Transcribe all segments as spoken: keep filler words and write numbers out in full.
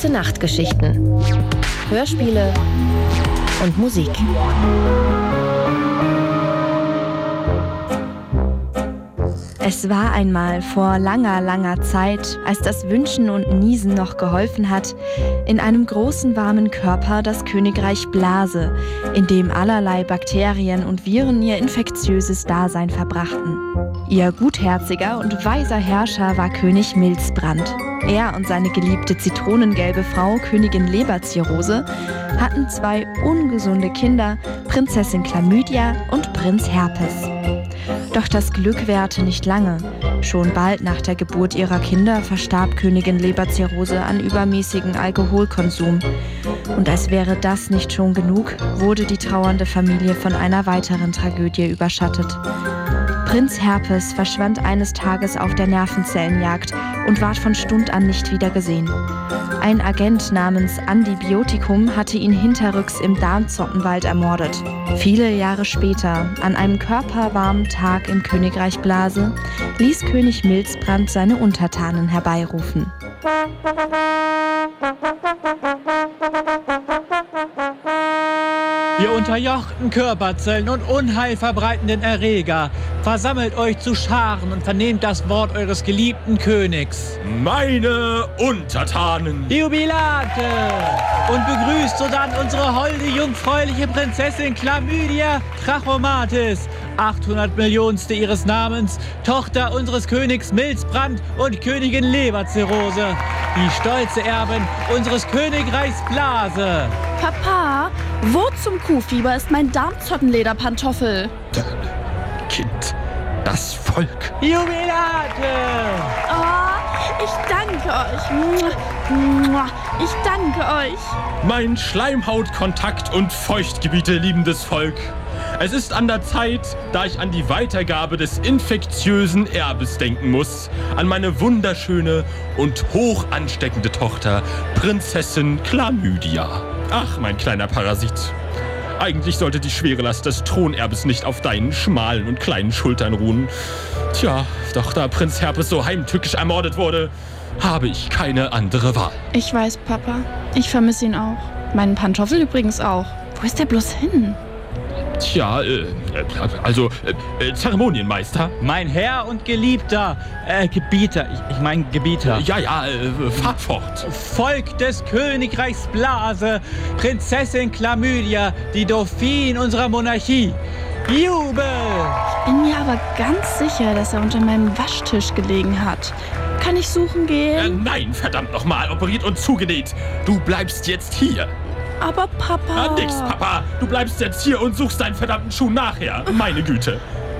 Gute-Nacht-Geschichten, Hörspiele und Musik. Es war einmal vor langer, langer Zeit, als das Wünschen und Niesen noch geholfen hat, in einem großen warmen Körper das Königreich Blase, in dem allerlei Bakterien und Viren ihr infektiöses Dasein verbrachten. Ihr gutherziger und weiser Herrscher war König Milzbrand. Er und seine geliebte zitronengelbe Frau, Königin Leberzirrhose, hatten zwei ungesunde Kinder, Prinzessin Chlamydia und Prinz Herpes. Doch das Glück währte nicht lange. Schon bald nach der Geburt ihrer Kinder verstarb Königin Leberzirrhose an übermäßigem Alkoholkonsum. Und als wäre das nicht schon genug, wurde die trauernde Familie von einer weiteren Tragödie überschattet. Prinz Herpes verschwand eines Tages auf der Nervenzellenjagd und ward von Stund an nicht wieder gesehen. Ein Agent namens Antibiotikum hatte ihn hinterrücks im Darmzottenwald ermordet. Viele Jahre später, an einem körperwarmen Tag im Königreich Blase, ließ König Milzbrand seine Untertanen herbeirufen. Ihr unterjochten Körperzellen und unheilverbreitenden Erreger, versammelt euch zu Scharen und vernehmt das Wort eures geliebten Königs. Meine Untertanen! Jubilate! Und begrüßt sodann unsere holde, jungfräuliche Prinzessin Chlamydia Trachomatis, achthundert Millionste ihres Namens, Tochter unseres Königs Milzbrand und Königin Leberzirrhose, die stolze Erbin unseres Königreichs Blase. Papa, wo zum Kuhfieber ist mein Darmzottenlederpantoffel? Kind, das Volk. Jubilate! Oh, ich danke euch. Ich danke euch. Mein Schleimhautkontakt und Feuchtgebiete liebendes Volk. Es ist an der Zeit, da ich an die Weitergabe des infektiösen Erbes denken muss, an meine wunderschöne und hoch ansteckende Tochter, Prinzessin Chlamydia. Ach, mein kleiner Parasit. Eigentlich sollte die schwere Last des Thronerbes nicht auf deinen schmalen und kleinen Schultern ruhen. Tja, doch da Prinz Herpes so heimtückisch ermordet wurde, habe ich keine andere Wahl. Ich weiß, Papa. Ich vermisse ihn auch. Meinen Pantoffel übrigens auch. Wo ist der bloß hin? Tja, äh, also, äh, Zeremonienmeister. Mein Herr und Geliebter, äh, Gebieter, ich, ich meine Gebieter. Ja, ja, äh, fahr fort. Volk des Königreichs Blase, Prinzessin Chlamydia, die Dauphine unserer Monarchie. Jubel! Ich bin mir aber ganz sicher, dass er unter meinem Waschtisch gelegen hat. Kann ich suchen gehen? Äh, nein, verdammt nochmal, operiert und zugenäht. Du bleibst jetzt hier. Aber Papa... Ah, nix, Papa. Du bleibst jetzt hier und suchst deinen verdammten Schuh nachher. Meine Güte.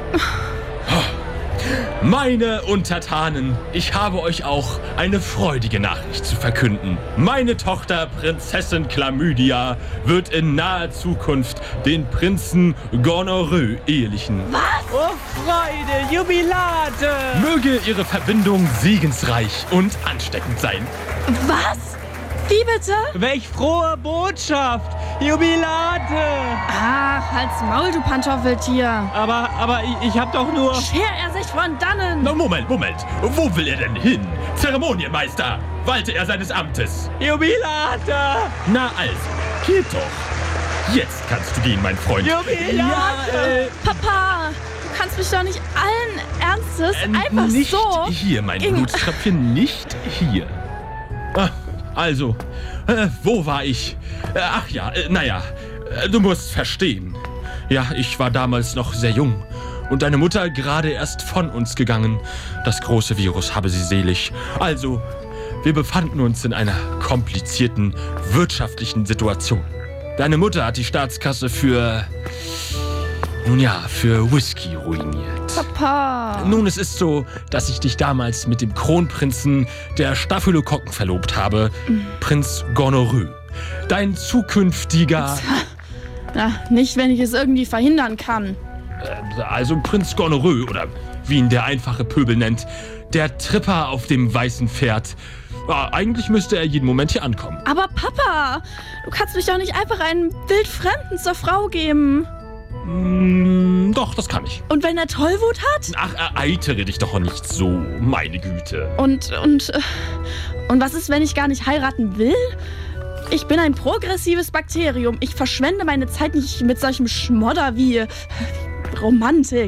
Meine Untertanen, ich habe euch auch eine freudige Nachricht zu verkünden. Meine Tochter Prinzessin Chlamydia wird in naher Zukunft den Prinzen Gonorrhoe ehelichen. Was? Oh Freude, Jubilate! Möge ihre Verbindung segensreich und ansteckend sein. Was? Wie bitte? Welch frohe Botschaft! Jubilate! Ach, halt's Maul, du Pantoffeltier. Aber, aber ich, ich hab doch nur... Scher er sich von dannen! Na, Moment, Moment. Wo will er denn hin? Zeremonienmeister, walte er seines Amtes. Jubilate! Na also, geht doch. Jetzt kannst du gehen, mein Freund. Jubilate! Ja, äh, Papa, du kannst mich doch nicht allen Ernstes äh, einfach nicht so... hier, mein Ging- Blutströpfchen, nicht hier. Ah, also, äh, wo war ich? Äh, ach ja, äh, naja, äh, du musst verstehen. Ja, ich war damals noch sehr jung und deine Mutter gerade erst von uns gegangen. Das große Virus habe sie selig. Also, wir befanden uns in einer komplizierten wirtschaftlichen Situation. Deine Mutter hat die Staatskasse für, nun ja, für Whisky ruiniert. Papa. Nun, es ist so, dass ich dich damals mit dem Kronprinzen der Staphylokokken verlobt habe, mhm. Prinz Gonorrhoe. Dein zukünftiger... Na, nicht, wenn ich es irgendwie verhindern kann. Also Prinz Gonorrhoe, oder wie ihn der einfache Pöbel nennt, der Tripper auf dem weißen Pferd. Ja, eigentlich müsste er jeden Moment hier ankommen. Aber Papa, du kannst mich doch nicht einfach einen Wildfremden zur Frau geben. Mm, doch, das kann ich. Und wenn er Tollwut hat? Ach, ereitere dich doch nicht so, meine Güte. Und, und, äh, und was ist, wenn ich gar nicht heiraten will? Ich bin ein progressives Bakterium. Ich verschwende meine Zeit nicht mit solchem Schmodder wie äh, Romantik.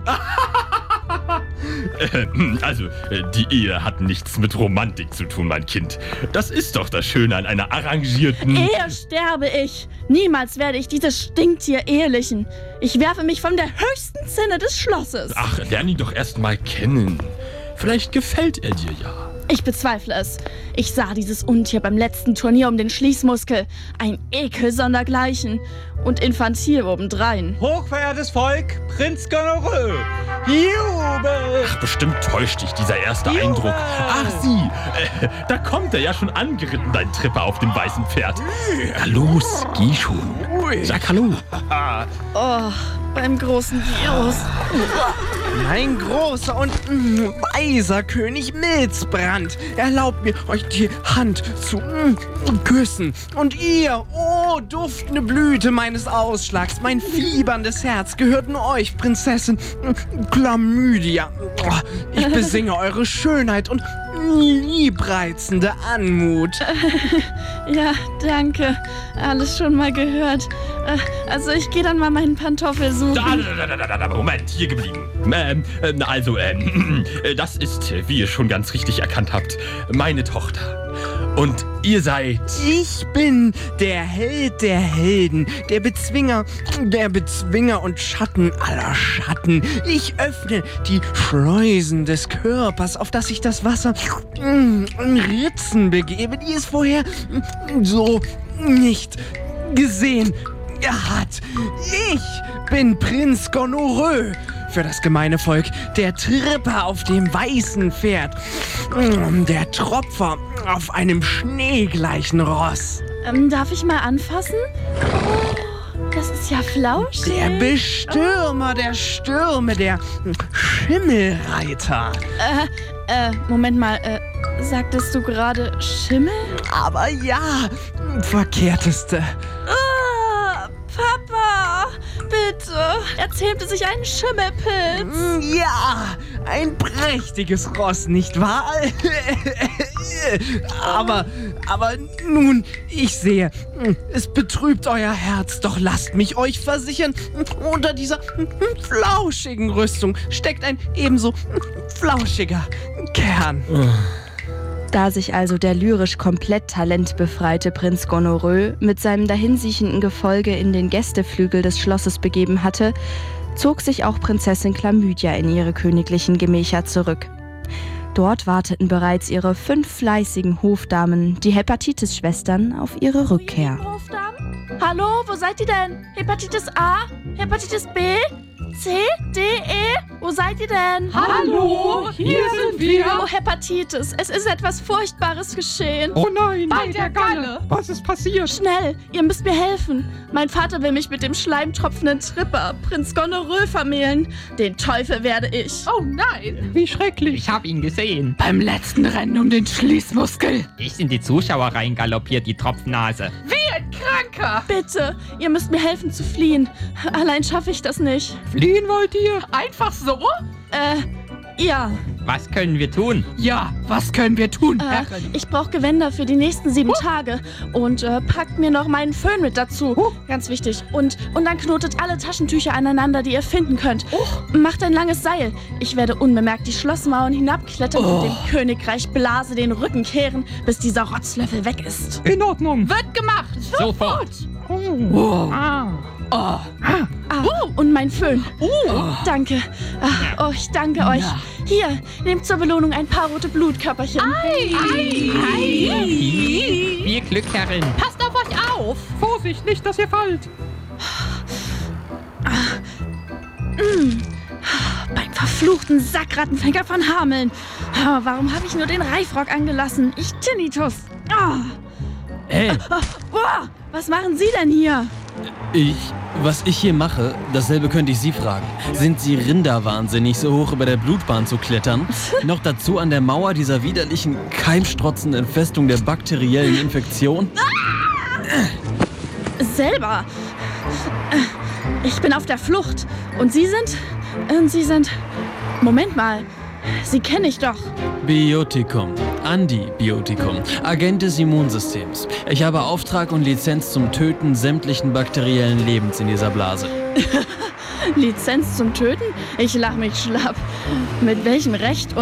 Also, die Ehe hat nichts mit Romantik zu tun, mein Kind. Das ist doch das Schöne an einer arrangierten... Ehe sterbe ich. Niemals werde ich dieses Stinktier ehelichen. Ich werfe mich von der höchsten Zinne des Schlosses. Ach, lern ihn doch erst mal kennen. Vielleicht gefällt er dir ja. Ich bezweifle es. Ich sah dieses Untier beim letzten Turnier um den Schließmuskel. Ein Ekel sondergleichen. Und infantil obendrein. Hochverehrtes Volk, Prinz Gonorrhoe, Jubel! Ach, bestimmt täuscht dich dieser erste Jubel! Eindruck. Ach, sieh, äh, da kommt er ja schon angeritten, dein Tripper auf dem weißen Pferd. Na los, geh schon. Sag Hallo. Oh, beim großen Virus. Mein großer und mm, weiser König Milzbrand, erlaubt mir, euch die Hand zu mm, küssen. Und ihr, oh, duftende Blüte meines Ausschlags, mein fieberndes Herz gehört nur euch, Prinzessin mm, Chlamydia. Oh, ich besinge eure Schönheit und liebreizende Anmut. Ja, danke. Alles schon mal gehört. Also ich gehe dann mal meinen Pantoffel suchen. Da, da, da, da, da, Moment, hier geblieben. Ähm, ähm, also, ähm, das ist, wie ihr schon ganz richtig erkannt habt, meine Tochter. Und ihr seid... Ich bin der Held der Helden, der Bezwinger, der Bezwinger und Schatten aller Schatten. Ich öffne die Schleusen des Körpers, auf das sich das Wasser in Ritzen begebe, die es vorher so nicht gesehen hat. Ich bin Prinz Gonorrhoe. Für das gemeine Volk, der Tripper auf dem weißen Pferd, der Tropfer auf einem schneegleichen Ross. Ähm, darf ich mal anfassen? Oh, das ist ja flauschig. Der Bestürmer der Stürme, der Schimmelreiter. Äh, äh, Moment mal, äh, sagtest du gerade Schimmel? Aber ja, verkehrteste. Ah, Papa, bitte, erzählte sich einen Schimmelpilz. Ja, ein prächtiges Ross, nicht wahr? aber, aber nun, ich sehe, es betrübt euer Herz, doch lasst mich euch versichern, unter dieser flauschigen Rüstung steckt ein ebenso flauschiger Kern. Da sich also der lyrisch komplett talentbefreite Prinz Gonorrhoe mit seinem dahinsiechenden Gefolge in den Gästeflügel des Schlosses begeben hatte, zog sich auch Prinzessin Chlamydia in ihre königlichen Gemächer zurück. Dort warteten bereits ihre fünf fleißigen Hofdamen, die Hepatitis-Schwestern, auf ihre Rückkehr. Hofdamen? Hallo, wo seid ihr denn? Hepatitis A? Hepatitis B? C? D? E? Wo seid ihr denn? Hallo, hier sind wir. Oh, Hepatitis. Es ist etwas Furchtbares geschehen. Oh nein, bei der Galle. Was ist passiert? Schnell, ihr müsst mir helfen. Mein Vater will mich mit dem schleimtropfenden Tripper, Prinz Gonorrhoe, vermählen. Den Teufel werde ich. Oh nein, wie schrecklich. Ich habe ihn gesehen. Beim letzten Rennen um den Schließmuskel. Ich in die Zuschauer reingaloppiert, die Tropfnase. Wie ein Kranker. Bitte, ihr müsst mir helfen zu fliehen. Allein schaffe ich das nicht. Fliehen wollt ihr? Einfach so? Äh, ja. Was können wir tun? Ja, was können wir tun, Äh, Herren? ich brauche Gewänder für die nächsten sieben Huh. Tage. Und äh, packt mir noch meinen Föhn mit dazu. Huh. Ganz wichtig. Und, und dann knotet alle Taschentücher aneinander, die ihr finden könnt. Macht ein langes Seil. Ich werde unbemerkt die Schlossmauern hinabklettern und dem Königreich Blase den Rücken kehren, bis dieser Rotzlöffel weg ist. In Ordnung. Wird gemacht! Sofort. Oh. Ah. Ah, und mein Föhn. Danke. Ah, oh, ich danke euch. Hier, nehmt zur Belohnung ein paar rote Blutkörperchen. Viel Glück, Herrin. Passt auf euch auf. Vorsicht, nicht, dass ihr fallt. Beim verfluchten Sackrattenfänger von Hameln. Ah, warum habe ich nur den Reifrock angelassen? Ich Tinnitus. Ah. Hey, Ah, boah, was machen Sie denn hier? ich, was ich hier mache, dasselbe könnte ich Sie fragen. Sind Sie rinderwahnsinnig, so hoch über der Blutbahn zu klettern? Noch dazu an der Mauer dieser widerlichen, keimstrotzenden Infestung der bakteriellen Infektion? Selber. Ich bin auf der Flucht. Und Sie sind? Äh, Sie sind... Moment mal. Sie kenne ich doch. Biotikum. Antibiotikum. Agent des Immunsystems. Ich habe Auftrag und Lizenz zum Töten sämtlichen bakteriellen Lebens in dieser Blase. Lizenz zum Töten? Ich lach mich schlapp. Mit welchem Recht und